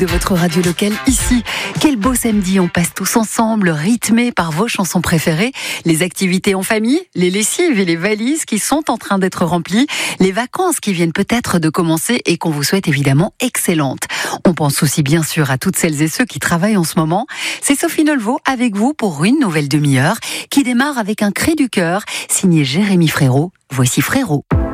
De votre radio locale ici. Quel beau samedi, on passe tous ensemble, rythmés par vos chansons préférées, les activités en famille, les lessives et les valises qui sont en train d'être remplies, les vacances qui viennent peut-être de commencer et qu'on vous souhaite évidemment excellentes. On pense aussi bien sûr à toutes celles et ceux qui travaillent en ce moment. C'est Sophie Nolvaud avec vous pour une nouvelle demi-heure qui démarre avec un cri du cœur signé Jérémy Frérot. Voici Frérot.